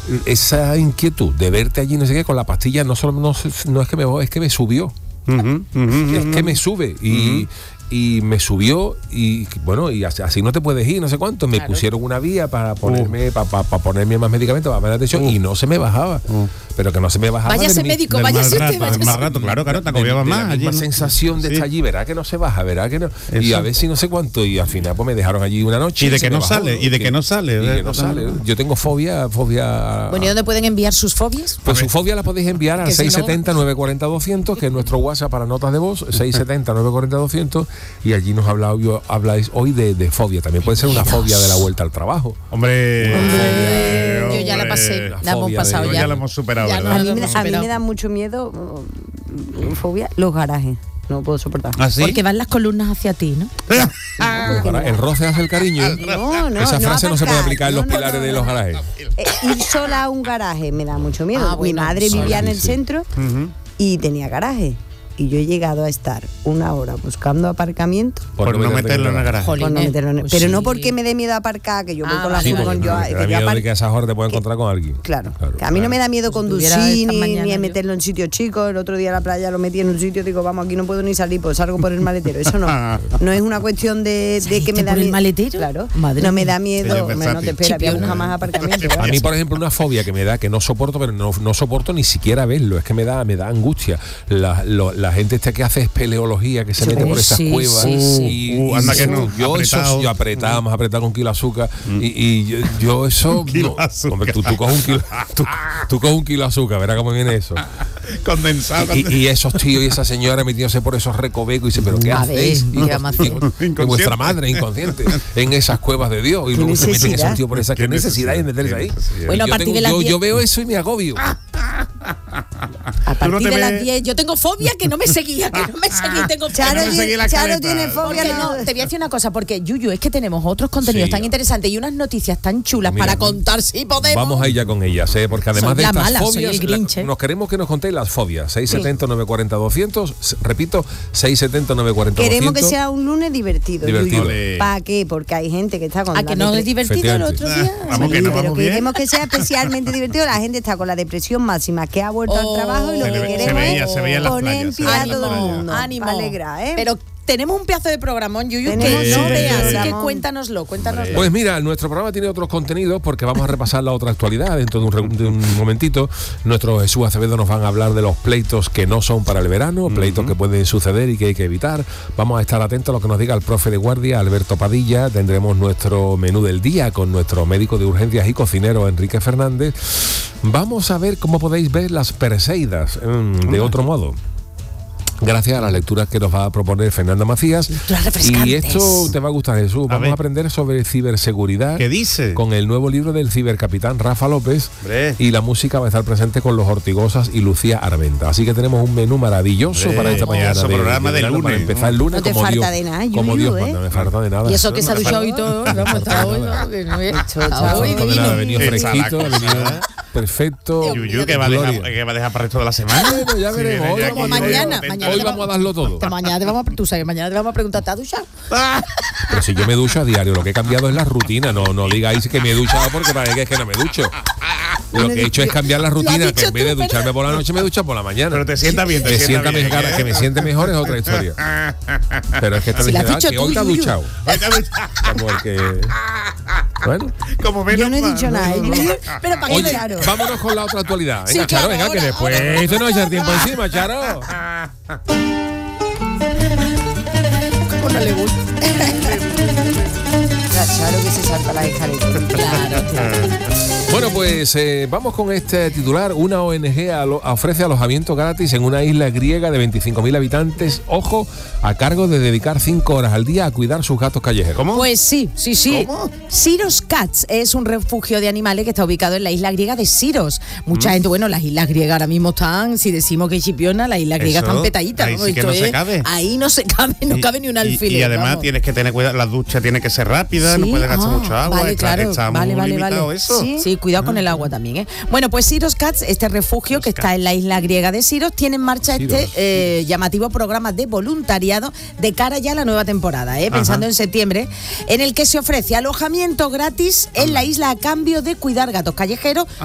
esa inquietud de verte allí, no sé qué, con la pastilla, no es que me voy, es que me subió. Es que me sube y me subió y bueno, y así no te puedes ir, no sé cuánto. Me pusieron una vía para ponerme ponerme más medicamentos, para poner atención y no se me bajaba. Pero que no se me bajaba. Váyase médico, váyase más rato, claro, te agobiabas más. La misma sensación de estar allí, verá que no se baja, verá que no. Eso. Y a ver si no sé cuánto. Y al final pues me dejaron allí una noche. Y de que no sale, y de que no sale. Yo tengo fobia. Bueno, ¿y dónde pueden enviar sus fobias? Pues su fobia la podéis enviar al 670-940-200, que es nuestro WhatsApp para notas de voz, 670-940-200. Y allí nos habláis hoy de fobia. También puede ser una fobia de la vuelta al trabajo. Hombre. Yo ya la pasé, la hemos pasado ya. Ya la hemos superado. A mí me da mucho miedo, fobia, los garajes. No puedo soportar. ¿Ah, sí? Porque van las columnas hacia ti, ¿no? El roce hace el cariño. No, esa frase no se puede aplicar en los pilares de los garajes. Ir sola a un garaje me da mucho miedo. Mi madre vivía en el centro y tenía garaje. Y yo he llegado a estar una hora buscando aparcamiento por no meterlo en el garaje. Pero no porque me dé miedo a aparcar, que yo voy con la miedo de que a esas horas te puedes encontrar con alguien. Claro. Que a mí no me da miedo conducir ni meterlo en sitios chicos. El otro día a la playa lo metí en un sitio, digo, vamos, aquí no puedo ni salir, pues salgo por el maletero. Eso no es una cuestión de que me da miedo. ¿El maletero? Claro. No me da miedo. No te espera, había jamás aparcamiento. A mí, por ejemplo, una fobia que me da, que no soporto, pero no soporto ni siquiera verlo. Es que me da angustia. La gente que hace espeleología, que se mete por esas cuevas y anda que no, yo apretado con kilo de azúcar y yo eso no. Hombre, tú coges un kilo de azúcar, verás cómo viene eso condensado y esos tíos y esa señora metiéndose por esos recovecos y dice, pero ¿qué hacéis? Y vuestra madre inconsciente en esas cuevas de Dios y luego se meten esos tíos por esa, ¿qué necesidad de meterse ahí? Bueno, a partir de las 10 yo veo eso y me agobio. A partir de las 10 yo tengo fobia que no me seguía, tengo Charo tiene fobia. Te voy a decir una cosa, porque Yuyu, es que tenemos otros contenidos tan interesantes y unas noticias tan chulas para contar si podemos. Vamos a ir ya con ellas, porque además soy de estas mala, fobias nos queremos que nos contéis las fobias. 670-940-200, repito, 670-940-200. Queremos que sea un lunes divertido. ¿Para qué? Porque hay gente que está con que no es divertido el otro día. Pero queremos que sea especialmente divertido. La gente está con la depresión máxima, que ha vuelto al trabajo y lo que queremos es poner en pie a todo el mundo. Ánimo. Alegra, Pero tenemos un pedazo de programón, Yuyu, que no veas, así que cuéntanoslo. Pues mira, nuestro programa tiene otros contenidos porque vamos a repasar la otra actualidad dentro de un momentito. Nuestro Jesús Acevedo nos van a hablar de los pleitos que no son para el verano, pleitos que pueden suceder y que hay que evitar. Vamos a estar atentos a lo que nos diga el profe de guardia, Alberto Padilla. Tendremos nuestro menú del día con nuestro médico de urgencias y cocinero, Enrique Fernández. Vamos a ver cómo podéis ver las Perseidas de otro modo, gracias a las lecturas que nos va a proponer Fernanda Macías. Y esto te va a gustar, Jesús. Vamos a aprender sobre ciberseguridad. ¿Qué dice? Con el nuevo libro del cibercapitán Rafa López. Y la música va a estar presente con los Hortigosas y Lucía Armenta. Así que tenemos un menú maravilloso para esta mañana. Programa de lunes. Para empezar el lunes. No te falta de nada, como Dios manda, no me falta de nada. Y eso que se ha duchado y todo. Hoy divino. Ha venido fresquito, ha venido perfecto. Yuyu, que va a dejar para el resto de la semana. Bueno, ya veremos. Mañana. Hoy vamos a darlo todo. Mañana te vamos a preguntar, ¿te has duchado? Pero si yo me ducho a diario, lo que he cambiado es la rutina. No digáis que me he duchado porque parece que es que no me ducho. Lo que he hecho es cambiar la rutina, que en vez de ducharme por la noche me ducho por la mañana. Pero te sienta bien, que me siente mejor es otra historia. Pero es que que hoy te has duchado. Porque bueno, yo no he dicho nada. Pero para oye, vámonos con la otra actualidad. Venga, Charo, venga, que después se nos echa el tiempo encima, Charo. ¿Cómo no le gusta? Charo que se salta la escalera. Claro. Bueno, pues vamos con este titular. Una ONG ofrece alojamiento gratis en una isla griega de 25.000 habitantes, ojo, a cargo de dedicar 5 horas al día a cuidar sus gatos callejeros. ¿Cómo? Pues sí. ¿Cómo? Siros Cats es un refugio de animales que está ubicado en la isla griega de Siros. Mucha gente, bueno, las islas griegas ahora mismo están, si decimos que Chipiona, las islas griegas están petaditas. Ahí sí que no se cabe. Ahí no se cabe, no cabe ni un alfiler. Y además tienes que tener cuidado, la ducha tiene que ser rápida, no puedes gastar mucho agua. Vale, claro. Está muy limitado eso. Sí, cuidado con el agua también, ¿eh? Bueno, pues Siros Cats, este refugio que está en la isla griega de Siros, tiene en marcha este llamativo programa de voluntariado de cara ya a la nueva temporada, pensando en septiembre, en el que se ofrece alojamiento gratis en la isla a cambio de cuidar gatos callejeros